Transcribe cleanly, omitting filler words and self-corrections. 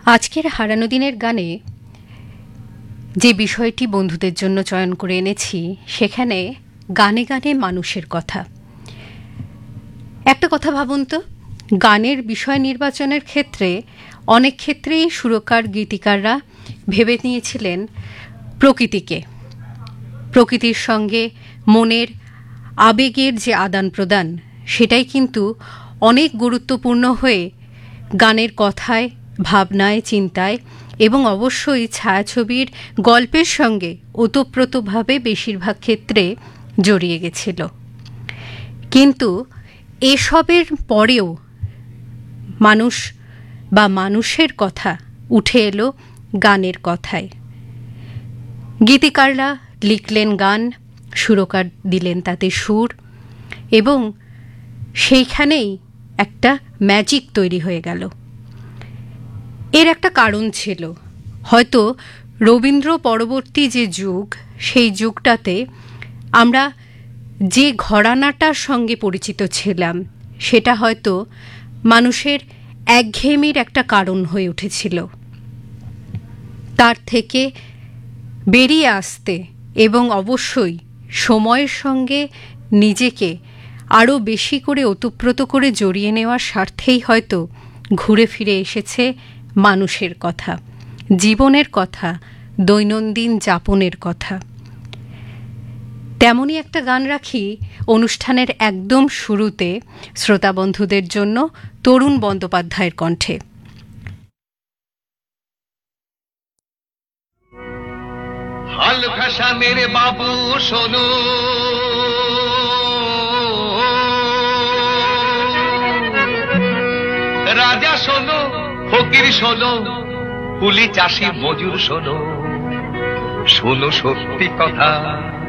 আজকের হারানো দিনের গানে যে বিষয়টি বন্ধুদের জন্য চয়ন করে এনেছি সেখানে গানে গানে মানুষের কথা। একটা কথা ভাবুন তো, গানের বিষয় নির্বাচনের ক্ষেত্রে অনেক ক্ষেত্রেই সুরকার গীতিকাররা ভেবে নিয়েছিলেন প্রকৃতিকে, প্রকৃতির সঙ্গে মনের আবেগের যে আদান প্রদান সেটাই কিন্তু অনেক গুরুত্বপূর্ণ হয়ে গানের কথায়, ভাবনায়, চিন্তায় এবং অবশ্যই ছায়াছবির গল্পের সঙ্গে ওতপ্রোতভাবে বেশিরভাগ ক্ষেত্রে জড়িয়ে গেছিল। কিন্তু এসবের পরেও মানুষ বা মানুষের কথা উঠে এলো গানের কথায়। গীতিকাররা লিখলেন গান, সুরকার দিলেন তাতে সুর, এবং সেইখানেই একটা ম্যাজিক তৈরি হয়ে গেল। এর একটা কারণ ছিল, হয়তো রবীন্দ্র পরবর্তী যে যুগ, সেই যুগটাতে আমরা যে ঘরানাটার সঙ্গে পরিচিত ছিলাম সেটা হয়তো মানুষের একঘেয়েমির একটা কারণ হয়ে উঠেছিল। তার থেকে বেরিয়ে আসতে এবং অবশ্যই সময়ের সঙ্গে নিজেকে আরও বেশি করে ওতপ্রোত করে জড়িয়ে নেওয়ার স্বার্থেই হয়তো ঘুরে ফিরে এসেছে মানুষের কথা, জীবনের কথা, দৈনন্দিন যাপনের কথা। তেমনই একটা গান রাখি অনুষ্ঠানের একদম শুরুতে শ্রোতা বন্ধুদের জন্য তরুণ বন্দ্যোপাধ্যায়ের কণ্ঠে। হাল ভাষা মেরে বাবু শোনো, রাজা শোনো, ফকির শোনো, কুলি চাষি মজুর শোনো, শোনো সত্যি কথা,